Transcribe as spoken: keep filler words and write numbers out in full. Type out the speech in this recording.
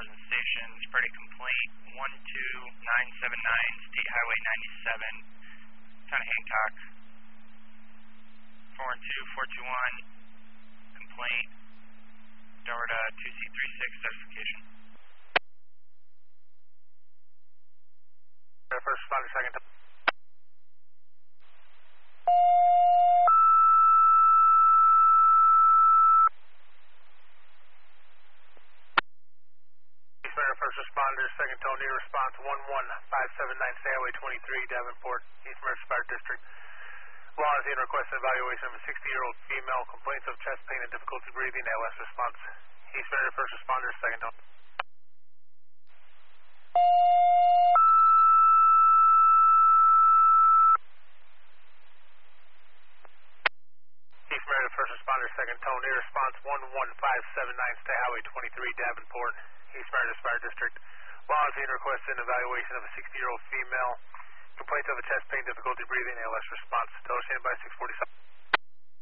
the station's pretty complaint. one two nine seven nine, State Highway ninety-seven, Town of Hancock. four one two four two one, complaint. Delta two C three six, certification. First responder, second. First responder, second tone, need a response one one five seven nine, State Highway twenty-three, Davenport, East Mercer Fire District. Law is in request an evaluation of a sixty-year-old female, complaints of chest pain and difficulty breathing, A L S response. East Mercer first responder, second tone. East Mercer first responder, second tone, need a response one one five seven nine, State Highway twenty-three, Davenport, East Meredith Fire District. Law is being requested an evaluation of a sixty-year-old female. Complaints of a chest pain, difficulty breathing, A L S response. Total standby six forty-seven.